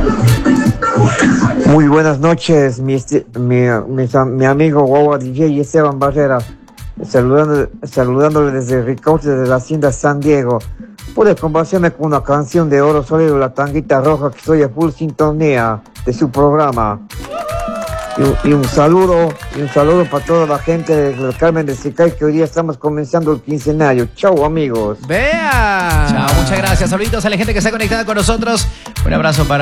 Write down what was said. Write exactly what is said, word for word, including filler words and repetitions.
Muy buenas noches, mi, mi, mi, mi amigo Guagua D J y Esteban Barrera, saludando, saludándole desde Ricaurte, desde la hacienda San Diego. Puede complacerme con una canción de Oro Sólido, La Tanguita Roja, que estoy a full sintonía de su programa. Y, y un saludo, y un saludo para toda la gente del Carmen de Sicay, que hoy día estamos comenzando el quincenario. Chau, amigos. Vea. Chao, muchas gracias. Saluditos a la gente que está conectada con nosotros. Un abrazo para